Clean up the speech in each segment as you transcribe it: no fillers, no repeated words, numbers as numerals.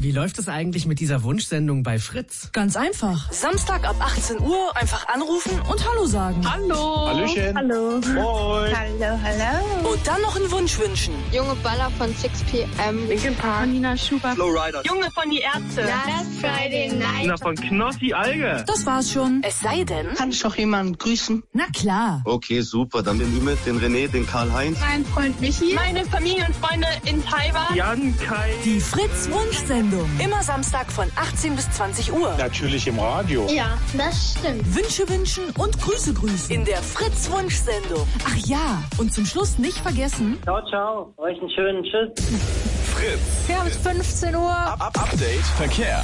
Wie läuft es eigentlich mit dieser Wunschsendung bei Fritz? Ganz einfach. Samstag ab 18 Uhr einfach anrufen und Hallo sagen. Hallo. Hallöchen. Hallo. Moin. Hallo, hallo. Und dann noch einen Wunsch wünschen. Junge Baller von 6pm. Linkin Park. Nina Schubert. Flowrider. Junge von die Ärzte. Last Friday Night. Na, von Knossi Alge. Das war's schon. Es sei denn... Kann ich noch jemanden grüßen? Na klar. Okay, super. Dann den Ümit, den René, den Karl-Heinz. Mein Freund Michi. Meine Familie und Freunde in Taiwan. Jan, Kai. Die Fritz-Wunschsendung. Immer Samstag von 18 bis 20 Uhr. Natürlich im Radio. Ja, das stimmt. Wünsche wünschen und Grüße grüßen. In der Fritz-Wunschsendung. Ach ja, und zum Schluss nicht vergessen... Ciao, ciao. Euch einen schönen Tschüss. Fritz. Wir haben es 15 Uhr. Update Verkehr.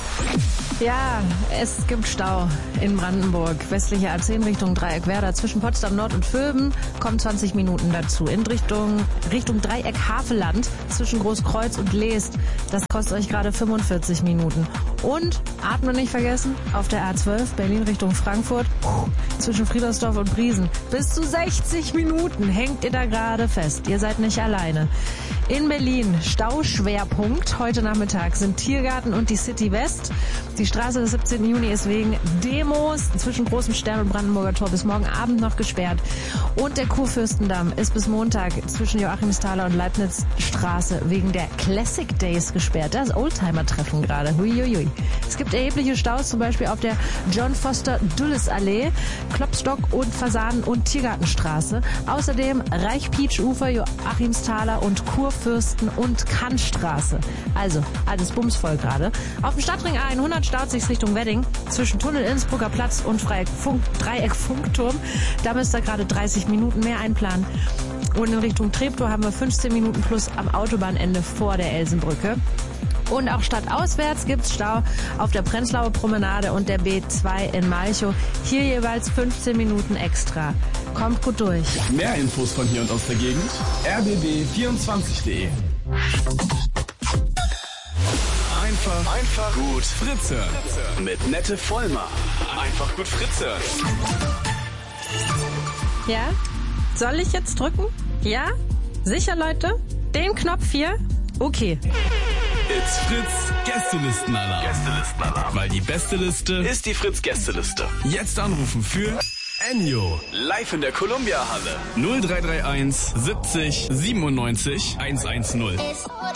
Ja, es gibt Stau in Brandenburg. Westliche A10 Richtung Dreieck-Werder zwischen Potsdam Nord und Vöben kommen 20 Minuten dazu. In Richtung Dreieck Havelland zwischen Großkreuz und Leest. Das kostet euch gerade 45 Minuten. Und, Atmen nicht vergessen, auf der A12 Berlin Richtung Frankfurt zwischen Friedersdorf und Briesen. Bis zu 60 Minuten hängt ihr da gerade fest. Ihr seid nicht alleine. In Berlin Stauschwerpunkt heute Nachmittag sind Tiergarten und die City West. Die Straße des 17. Juni ist wegen Demos zwischen Großem Stern und Brandenburger Tor bis morgen Abend noch gesperrt. Und der Kurfürstendamm ist bis Montag zwischen Joachimsthaler und Leibnizstraße wegen der Classic Days gesperrt. Das Oldtimer-Treffen gerade. Huiuiui. Es gibt erhebliche Staus, zum Beispiel auf der John Foster Dulles Allee, Klopstock und Fasanen- und Tiergartenstraße. Außerdem Reich-Pietsch-Ufer, Joachimsthaler und Kurfürsten- und Kannstraße. Also, alles bumsvoll gerade. Auf dem Stadtring A100 staut sich's Richtung Wedding zwischen Tunnel Innsbrucker Platz und Dreieck Funkturm. Da müsst ihr gerade 30 Minuten mehr einplanen. Und in Richtung Treptow haben wir 15 Minuten plus am Autobahnende vor der Elsenbrücke. Und auch stadtauswärts gibt's Stau auf der Prenzlauer Promenade und der B2 in Malchow. Hier jeweils 15 Minuten extra. Kommt gut durch. Mehr Infos von hier und aus der Gegend. rbb24.de. Einfach gut Fritz hören. Mit Nette Vollmer. Einfach gut Fritz hören. Ja? Soll ich jetzt drücken? Ja? Sicher, Leute? Den Knopf hier? Okay. It's Fritz Gästelistenalarm. Weil die beste Liste ist die Fritz Gästeliste. Jetzt anrufen für Ennio. Live in der Columbia Halle. 0331 70 97 110.